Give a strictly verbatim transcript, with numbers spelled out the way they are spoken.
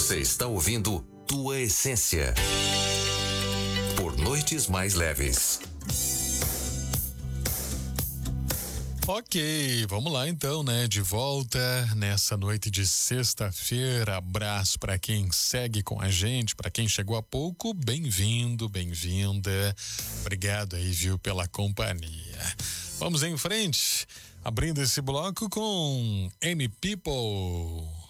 Você está ouvindo Tua Essência por Noites Mais Leves. Ok, vamos lá então, né? De volta nessa noite de sexta-feira. Abraço para quem segue com a gente, para quem chegou há pouco, bem-vindo, bem-vinda. Obrigado aí, viu, pela companhia. Vamos em frente, abrindo esse bloco com M People.